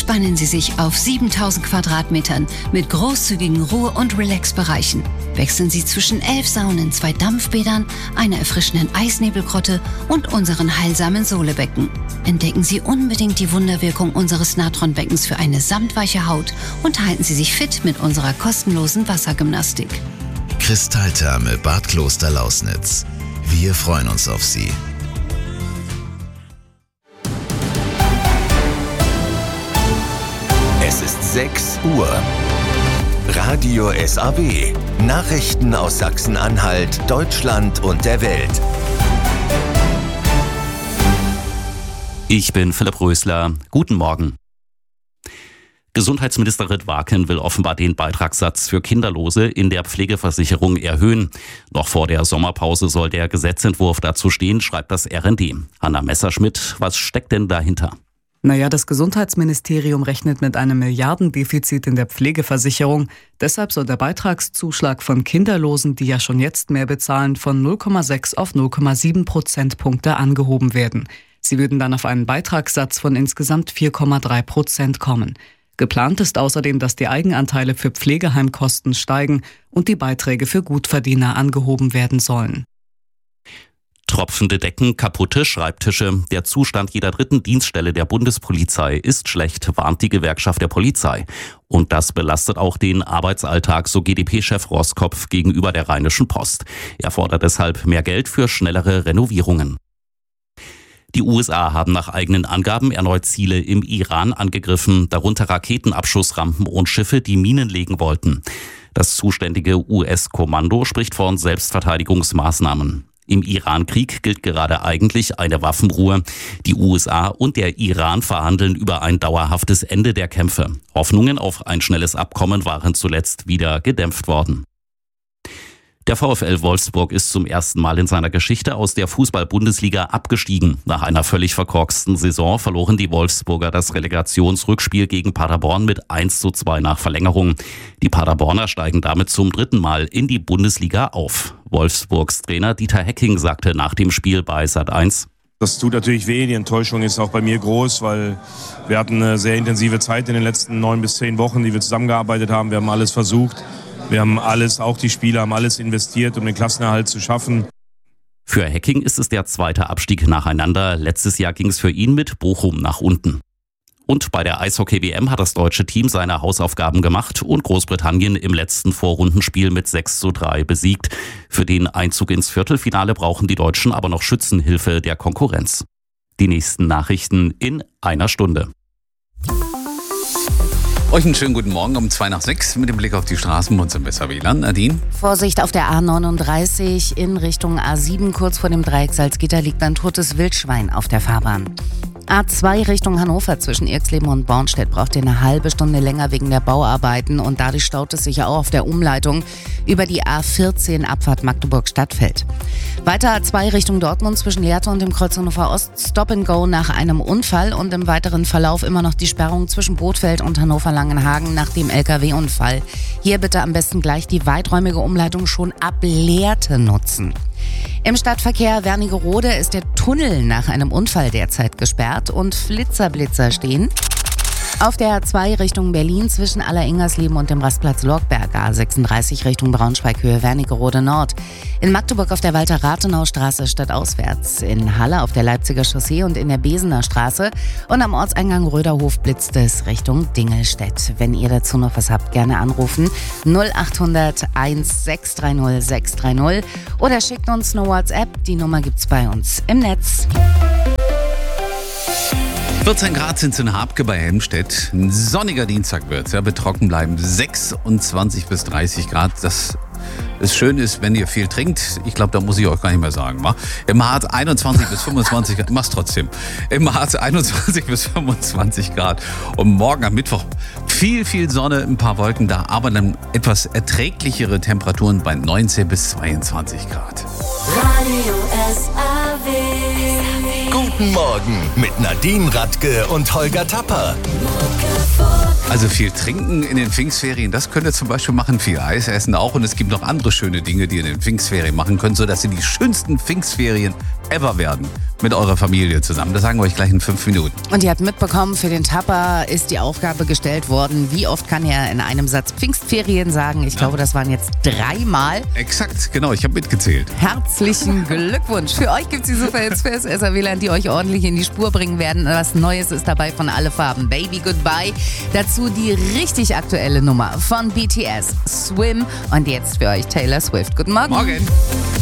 Entspannen Sie sich auf 7000 Quadratmetern mit großzügigen Ruhe- und Relax-Bereichen. Wechseln Sie zwischen 11 Saunen, 2 Dampfbädern, einer erfrischenden Eisnebelgrotte und unseren heilsamen Sohlebecken. Entdecken Sie unbedingt die Wunderwirkung unseres Natronbeckens für eine samtweiche Haut und halten Sie sich fit mit unserer kostenlosen Wassergymnastik. Kristalltherme Bad Kloster-Lausnitz. Wir freuen uns auf Sie. Es ist 6 Uhr. Radio SAW. Nachrichten aus Sachsen-Anhalt, Deutschland und der Welt. Ich bin Philipp Rösler. Guten Morgen. Gesundheitsministerin Waken will offenbar den Beitragssatz für Kinderlose in der Pflegeversicherung erhöhen. Noch vor der Sommerpause soll der Gesetzentwurf dazu stehen, schreibt das RND. Hanna Messerschmidt, was steckt denn dahinter? Das Gesundheitsministerium rechnet mit einem Milliardendefizit in der Pflegeversicherung. Deshalb soll der Beitragszuschlag von Kinderlosen, die ja schon jetzt mehr bezahlen, von 0,6 auf 0,7 Prozentpunkte angehoben werden. Sie würden dann auf einen Beitragssatz von insgesamt 4,3% kommen. Geplant ist außerdem, dass die Eigenanteile für Pflegeheimkosten steigen und die Beiträge für Gutverdiener angehoben werden sollen. Tropfende Decken, kaputte Schreibtische. Der Zustand jeder dritten Dienststelle der Bundespolizei ist schlecht, warnt die Gewerkschaft der Polizei. Und das belastet auch den Arbeitsalltag, so GdP-Chef Roskopf gegenüber der Rheinischen Post. Er fordert deshalb mehr Geld für schnellere Renovierungen. Die USA haben nach eigenen Angaben erneut Ziele im Iran angegriffen, darunter Raketenabschussrampen und Schiffe, die Minen legen wollten. Das zuständige US-Kommando spricht von Selbstverteidigungsmaßnahmen. Im Iran-Krieg gilt gerade eigentlich eine Waffenruhe. Die USA und der Iran verhandeln über ein dauerhaftes Ende der Kämpfe. Hoffnungen auf ein schnelles Abkommen waren zuletzt wieder gedämpft worden. Der VfL Wolfsburg ist zum ersten Mal in seiner Geschichte aus der Fußball-Bundesliga abgestiegen. Nach einer völlig verkorksten Saison verloren die Wolfsburger das Relegationsrückspiel gegen Paderborn mit 1:2 nach Verlängerung. Die Paderborner steigen damit zum 3. Mal in die Bundesliga auf. Wolfsburgs Trainer Dieter Hecking sagte nach dem Spiel bei Sat.1: Das tut natürlich weh, die Enttäuschung ist auch bei mir groß, weil wir hatten eine sehr intensive Zeit in den letzten 9 bis 10 Wochen, die wir zusammengearbeitet haben. Wir haben alles versucht. Wir haben alles, auch die Spieler haben alles investiert, um den Klassenerhalt zu schaffen. Für Hecking ist es der zweite Abstieg nacheinander. Letztes Jahr ging es für ihn mit Bochum nach unten. Und bei der Eishockey-WM hat das deutsche Team seine Hausaufgaben gemacht und Großbritannien im letzten Vorrundenspiel mit 6:3 besiegt. Für den Einzug ins Viertelfinale brauchen die Deutschen aber noch Schützenhilfe der Konkurrenz. Die nächsten Nachrichten in einer Stunde. Euch einen schönen guten Morgen um 5:02 mit dem Blick auf die Straßen und zum besser WLAN. Nadine? Vorsicht auf der A39 in Richtung A7. Kurz vor dem Dreieck Salzgitter liegt ein totes Wildschwein auf der Fahrbahn. A2 Richtung Hannover zwischen Irxleben und Bornstedt braucht ihr eine halbe Stunde länger wegen der Bauarbeiten und dadurch staut es sich ja auch auf der Umleitung über die A14 Abfahrt Magdeburg-Stadtfeld. Weiter A2 Richtung Dortmund zwischen Lehrte und dem Kreuz Hannover Ost, Stop and Go nach einem Unfall und im weiteren Verlauf immer noch die Sperrung zwischen Bothfeld und Hannover-Langenhagen nach dem LKW-Unfall. Hier bitte am besten gleich die weiträumige Umleitung schon ab Lehrte nutzen. Im Stadtverkehr Wernigerode ist der Tunnel nach einem Unfall derzeit gesperrt und Flitzer stehen. Auf der A2 Richtung Berlin zwischen Alleringers-Leben und dem Rastplatz Lorgberg, A36 Richtung Braunschweig-Höhe Wernigerode Nord. In Magdeburg auf der Walter-Rathenau-Straße stadtauswärts. In Halle auf der Leipziger Chaussee und in der Besener Straße. Und am Ortseingang Röderhof blitzt es Richtung Dingelstedt. Wenn ihr dazu noch was habt, gerne anrufen. 0800 1630 630 oder schickt uns eine WhatsApp. Die Nummer gibt's bei uns im Netz. 14 Grad sind es in Habke bei Helmstedt. Ein sonniger Dienstag wird es. Wird trocken bleiben. 26 bis 30 Grad. Das Schöne ist, wenn ihr viel trinkt, ich glaube, da muss ich euch gar nicht mehr sagen. Wa? Im Harz 21 bis 25 Grad. Mach's trotzdem. Im Harz 21 bis 25 Grad. Und morgen am Mittwoch viel Sonne, ein paar Wolken da, aber dann etwas erträglichere Temperaturen bei 19 bis 22 Grad. Radio SAW. Guten Morgen mit Nadine Radke und Holger Tapper. Also viel trinken in den Pfingstferien, das könnt ihr zum Beispiel machen, viel Eis essen auch. Und es gibt noch andere schöne Dinge, die ihr in den Pfingstferien machen könnt, sodass ihr die schönsten Pfingstferien ever werden mit eurer Familie zusammen. Das sagen wir euch gleich in 5 Minuten. Und ihr habt mitbekommen, für den Tapper ist die Aufgabe gestellt worden, wie oft kann er in einem Satz Pfingstferien sagen? Ich glaube, das waren jetzt 3 Mal. Exakt, genau, ich habe mitgezählt. Herzlichen Glückwunsch. Für euch gibt es die Superhits fürs SAW-Land, die euch ordentlich in die Spur bringen werden. Was Neues ist dabei von Alle Farben. Baby Goodbye. Dazu die richtig aktuelle Nummer von BTS, Swim. Und jetzt für euch Taylor Swift. Guten Morgen. Morgen.